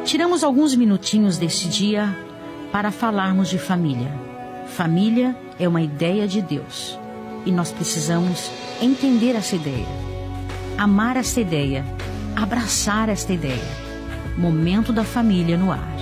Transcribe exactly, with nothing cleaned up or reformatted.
Tiramos alguns minutinhos deste dia para falarmos de família. Família é uma ideia de Deus e nós precisamos entender essa ideia, amar essa ideia, abraçar esta ideia. Momento da família no ar.